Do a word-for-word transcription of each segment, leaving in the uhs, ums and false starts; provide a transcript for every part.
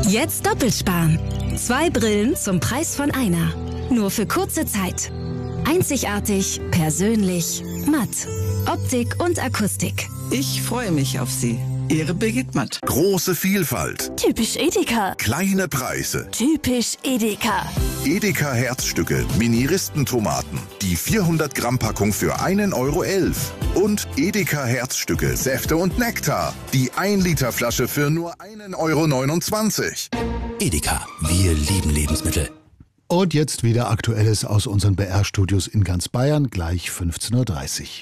Jetzt doppelt sparen. Zwei Brillen zum Preis von einer. Nur für kurze Zeit. Einzigartig, persönlich, matt. Optik und Akustik. Ich freue mich auf Sie. Ihre Birgit Matt. Große Vielfalt. Typisch Edeka. Kleine Preise. Typisch Edeka. Edeka Herzstücke, Mini-Ristentomaten. Die vierhundert Gramm Packung für einen Euro elf. Und Edeka Herzstücke, Säfte und Nektar. Die ein Liter Flasche für nur einen Euro neunundzwanzig. Edeka, wir lieben Lebensmittel. Und jetzt wieder Aktuelles aus unseren B R-Studios in ganz Bayern, gleich fünfzehn Uhr dreißig.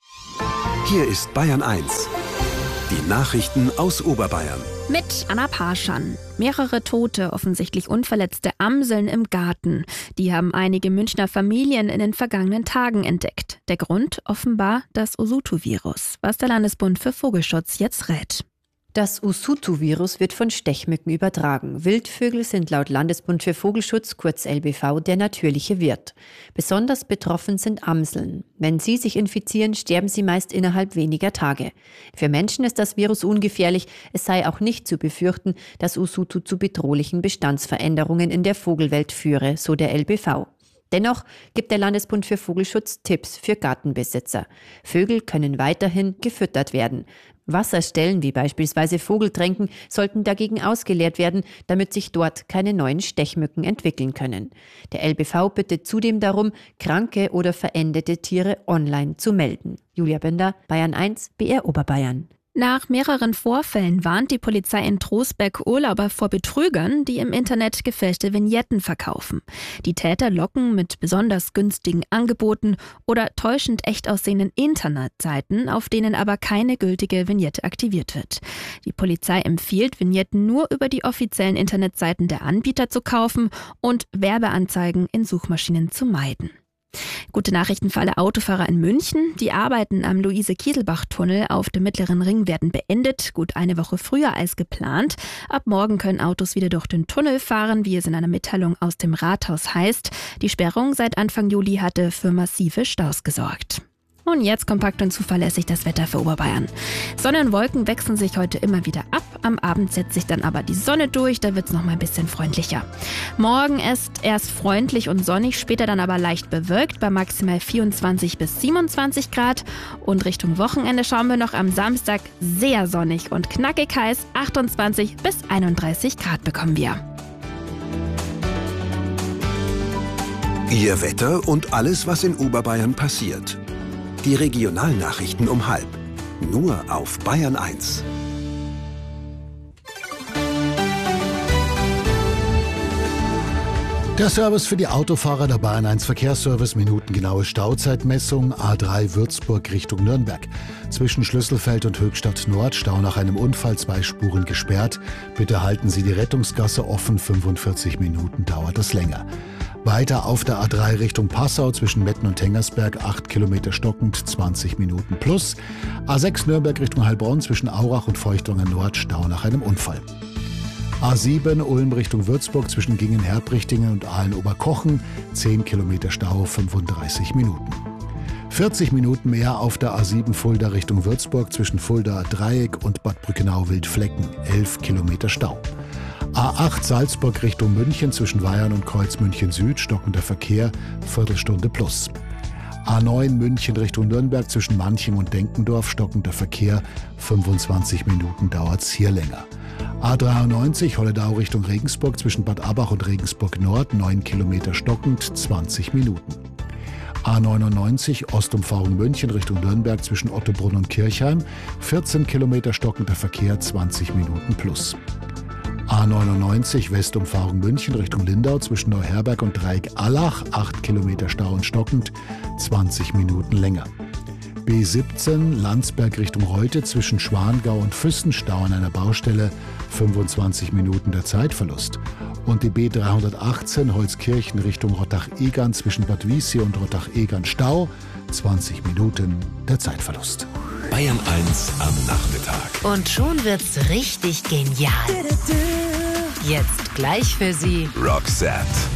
Hier ist Bayern eins. Die Nachrichten aus Oberbayern. Mit Anna Parschan. Mehrere tote, offensichtlich unverletzte Amseln im Garten. Die haben einige Münchner Familien in den vergangenen Tagen entdeckt. Der Grund offenbar das Usutu-Virus, was der Landesbund für Vogelschutz jetzt rät. Das Usutu-Virus wird von Stechmücken übertragen. Wildvögel sind laut Landesbund für Vogelschutz, kurz L B V, der natürliche Wirt. Besonders betroffen sind Amseln. Wenn sie sich infizieren, sterben sie meist innerhalb weniger Tage. Für Menschen ist das Virus ungefährlich. Es sei auch nicht zu befürchten, dass Usutu zu bedrohlichen Bestandsveränderungen in der Vogelwelt führe, so der L B V. Dennoch gibt der Landesbund für Vogelschutz Tipps für Gartenbesitzer. Vögel können weiterhin gefüttert werden. Wasserstellen wie beispielsweise Vogeltränken sollten dagegen ausgeleert werden, damit sich dort keine neuen Stechmücken entwickeln können. Der L B V bittet zudem darum, kranke oder verendete Tiere online zu melden. Julia Bender, Bayern eins, B R Oberbayern. Nach mehreren Vorfällen warnt die Polizei in Trostberg Urlauber vor Betrügern, die im Internet gefälschte Vignetten verkaufen. Die Täter locken mit besonders günstigen Angeboten oder täuschend echt aussehenden Internetseiten, auf denen aber keine gültige Vignette aktiviert wird. Die Polizei empfiehlt, Vignetten nur über die offiziellen Internetseiten der Anbieter zu kaufen und Werbeanzeigen in Suchmaschinen zu meiden. Gute Nachrichten für alle Autofahrer in München. Die Arbeiten am Luise-Kieselbach-Tunnel auf dem Mittleren Ring werden beendet, gut eine Woche früher als geplant. Ab morgen können Autos wieder durch den Tunnel fahren, wie es in einer Mitteilung aus dem Rathaus heißt. Die Sperrung seit Anfang Juli hatte für massive Staus gesorgt. Und jetzt kompakt und zuverlässig das Wetter für Oberbayern. Sonne und Wolken wechseln sich heute immer wieder ab. Am Abend setzt sich dann aber die Sonne durch, da wird es noch mal ein bisschen freundlicher. Morgen ist erst freundlich und sonnig, später dann aber leicht bewölkt bei maximal vierundzwanzig bis siebenundzwanzig Grad. Und Richtung Wochenende schauen wir noch am Samstag sehr sonnig und knackig heiß. achtundzwanzig bis einunddreißig Grad bekommen wir. Ihr Wetter und alles, was in Oberbayern passiert. Die Regionalnachrichten um halb. Nur auf Bayern eins. Der Service für die Autofahrer der Bayern eins Verkehrsservice, minutengenaue Stauzeitmessung, A drei Würzburg Richtung Nürnberg. Zwischen Schlüsselfeld und Höchstadt Nord, Stau nach einem Unfall, zwei Spuren gesperrt. Bitte halten Sie die Rettungsgasse offen, fünfundvierzig Minuten dauert es länger. Weiter auf der A drei Richtung Passau zwischen Metten und Tengersberg, acht Kilometer stockend, zwanzig Minuten plus. A sechs Nürnberg Richtung Heilbronn zwischen Aurach und Feuchtwanger Nord, Stau nach einem Unfall. A sieben Ulm Richtung Würzburg zwischen Gingen-Herbrichtingen und Aalen-Oberkochen, zehn Kilometer Stau, fünfunddreißig Minuten. vierzig Minuten mehr auf der A sieben Fulda Richtung Würzburg zwischen Fulda Dreieck und Bad Brückenau-Wildflecken, elf Kilometer Stau. A acht Salzburg Richtung München zwischen Weyern und Kreuz München Süd, stockender Verkehr, Viertelstunde plus. A neun München Richtung Nürnberg zwischen Manching und Denkendorf, stockender Verkehr, fünfundzwanzig Minuten dauert's hier länger. A dreiundneunzig Holledau Richtung Regensburg zwischen Bad Abach und Regensburg Nord, neun Kilometer stockend, zwanzig Minuten. A neunundneunzig Ostumfahrung München Richtung Nürnberg zwischen Ottobrunn und Kirchheim, vierzehn Kilometer stockender Verkehr, zwanzig Minuten plus. A neunundneunzig Westumfahrung München Richtung Lindau zwischen Neuherberg und Dreieck-Allach, acht Kilometer Stau und stockend, zwanzig Minuten länger. B siebzehn Landsberg Richtung Reute zwischen Schwangau und Füssen, Stau an einer Baustelle, fünfundzwanzig Minuten der Zeitverlust. Und die B dreihundertachtzehn Holzkirchen Richtung Rottach-Egern zwischen Bad Wiessee und Rottach-Egern, Stau, zwanzig Minuten der Zeitverlust. Bayern eins am Nachmittag. Und schon wird's richtig genial. Jetzt gleich für Sie Roxette.